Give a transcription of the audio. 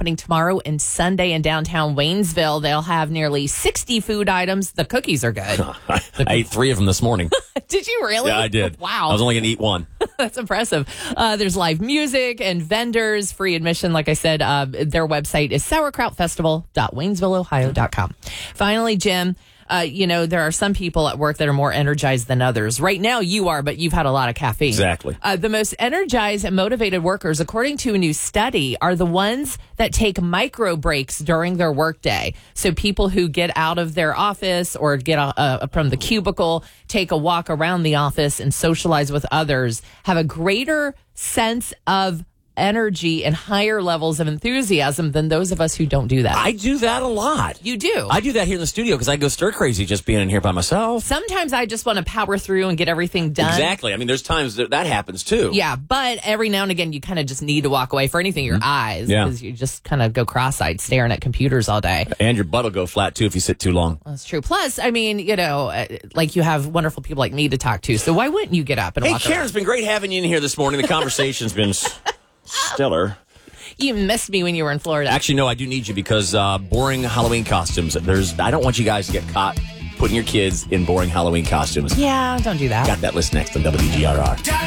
happening tomorrow and Sunday in downtown Waynesville. They'll have nearly 60 food items. The cookies are good. I ate 3 of them this morning. Did you really? Yeah, I did. Wow. I was only going to eat 1. That's impressive. There's live music and vendors, free admission. Like I said, their website is sauerkrautfestival.waynesvilleohio.com. Finally, Jim, there are some people at work that are more energized than others. Right now you are, but you've had a lot of caffeine. Exactly. The most energized and motivated workers, according to a new study, are the ones that take micro breaks during their workday. So people who get out of their office or get from the cubicle, take a walk around the office and socialize with others, have a greater sense of energy and higher levels of enthusiasm than those of us who don't do that. I do that a lot. You do? I do that here in the studio because I go stir crazy just being in here by myself. Sometimes I just want to power through and get everything done. Exactly. I mean, there's times that happens too. Yeah, but every now and again, you kind of just need to walk away for anything, your eyes, because you just kind of go cross-eyed staring at computers all day. And your butt will go flat too if you sit too long. That's true. Plus, I mean, like you have wonderful people like me to talk to, so why wouldn't you get up and walk Karen, around? it's been great having you in here this morning. The conversation's been stellar. You missed me when you were in Florida. Actually, no, I do need you because boring Halloween costumes. I don't want you guys to get caught putting your kids in boring Halloween costumes. Yeah, don't do that. Got that list next on WGRR.